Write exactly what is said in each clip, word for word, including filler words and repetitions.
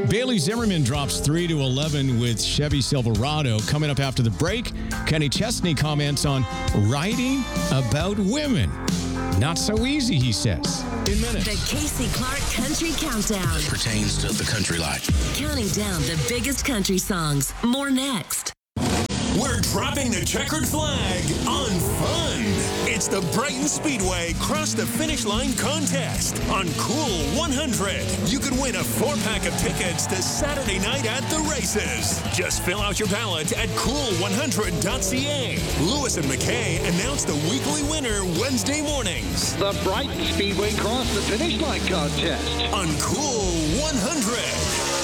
Bailey Zimmerman drops three to eleven with Chevy Silverado. Coming up after the break, Kenny Chesney comments on writing about women. Not so easy, he says. In minutes. The Casey Clark Country Countdown. It pertains to the country life. Counting down the biggest country songs. More next. We're dropping the checkered flag on fun. It's the Brighton Speedway Cross the Finish Line contest on Cool one hundred. You could win a four-pack of tickets to Saturday night at the races. Just fill out your ballot at cool one hundred dot c a. Lewis and McKay announce the weekly winner Wednesday mornings. The Brighton Speedway Cross the Finish Line contest on Cool one hundred.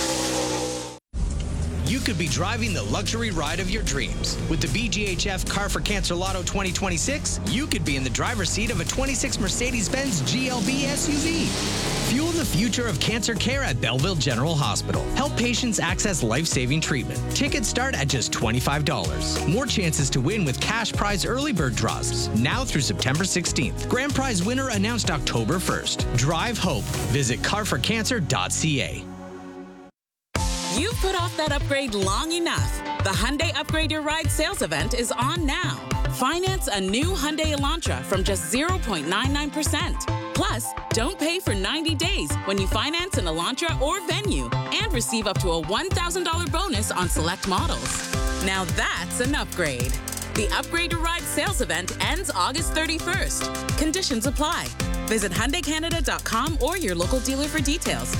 You could be driving the luxury ride of your dreams. With the B G H F Car for Cancer Lotto twenty twenty-six, you could be in the driver's seat of a twenty-six Mercedes-Benz G L B S U V. Fuel the future of cancer care at Belleville General Hospital. Help patients access life-saving treatment. Tickets start at just twenty-five dollars. More chances to win with cash prize early bird draws, now through September sixteenth. Grand prize winner announced October first. Drive hope. Visit car for cancer dot c a. You've put off that upgrade long enough. The Hyundai Upgrade Your Ride sales event is on now. Finance a new Hyundai Elantra from just zero point nine nine percent. Plus, don't pay for ninety days when you finance an Elantra or Venue and receive up to a one thousand dollars bonus on select models. Now that's an upgrade. The Upgrade Your Ride sales event ends August thirty-first. Conditions apply. Visit Hyundai Canada dot com or your local dealer for details.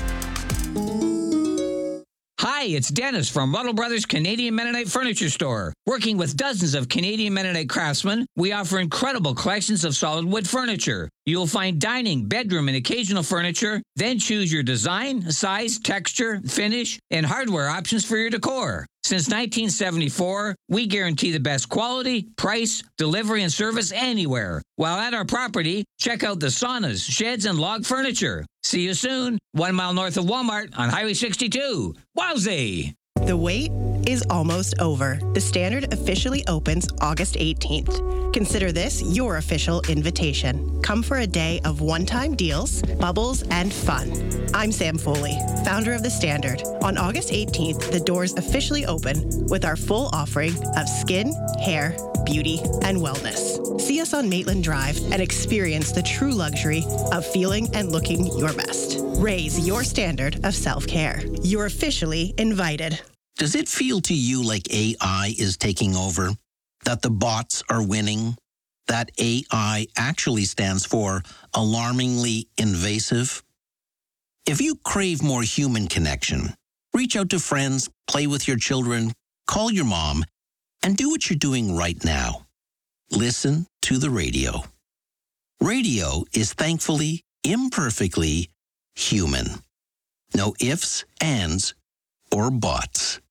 Hi, it's Dennis from Ruddle Brothers Canadian Mennonite Furniture Store. Working with dozens of Canadian Mennonite craftsmen, we offer incredible collections of solid wood furniture. You'll find dining, bedroom, and occasional furniture. Then choose your design, size, texture, finish, and hardware options for your decor. Since nineteen seventy-four, we guarantee the best quality, price, delivery, and service anywhere. While at our property, check out the saunas, sheds, and log furniture. See you soon, one mile north of Walmart on Highway sixty-two. Wowzee! The wait is almost over. The Standard officially opens August eighteenth. Consider this your official invitation. Come for a day of one-time deals, bubbles, and fun. I'm Sam Foley, founder of The Standard. On August eighteenth, the doors officially open with our full offering of skin, hair, beauty, and wellness. See us on Maitland Drive and experience the true luxury of feeling and looking your best. Raise your standard of self-care. You're officially invited. Does it feel to you like A I is taking over? That the bots are winning? That A I actually stands for alarmingly invasive? If you crave more human connection, reach out to friends, play with your children, call your mom, and do what you're doing right now. Listen to the radio. Radio is thankfully, imperfectly human. No ifs, ands, or buts.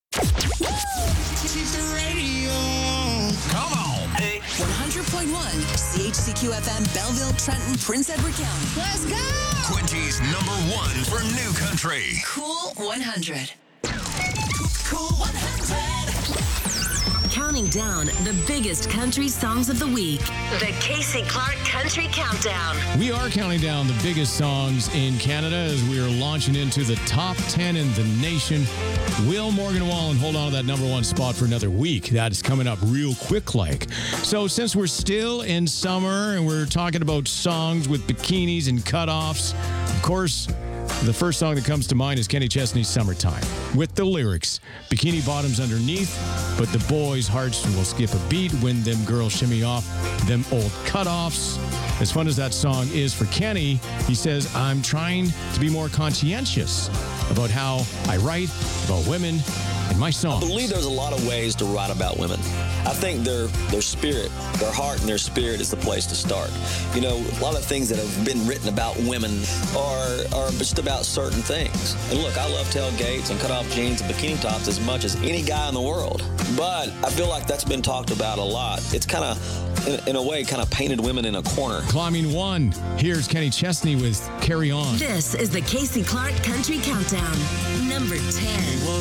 Come on. Hey. one hundred point one C H C Q F M, Belleville, Trenton, Prince Edward County. Let's go! Quincy's number one for new country. Cool one hundred. Cool one hundred. Counting down the biggest country songs of the week. The Casey Clark Country Countdown. We are counting down the biggest songs in Canada as we are launching into the top ten in the nation. Will Morgan Wallen hold on to that number one spot for another week? That is coming up real quick like. So since we're still in summer and we're talking about songs with bikinis and cutoffs, of course, the first song that comes to mind is Kenny Chesney's Summertime. With the lyrics, bikini bottoms underneath, but the boys' hearts will skip a beat when them girls shimmy off them old cutoffs. As fun as that song is for Kenny, he says, I'm trying to be more conscientious about how I write about women in my songs. I believe there's a lot of ways to write about women. I think their their spirit, their heart and their spirit is the place to start. You know, a lot of things that have been written about women are, are just about certain things. And look, I love tailgates and cut-off jeans and bikini tops as much as any guy in the world. But I feel like that's been talked about a lot. It's kind of, in, in a way, kind of painted women in a corner. Climbing one, here's Kenny Chesney with Carry On. This is the Casey Clark Country Countdown. Number ten.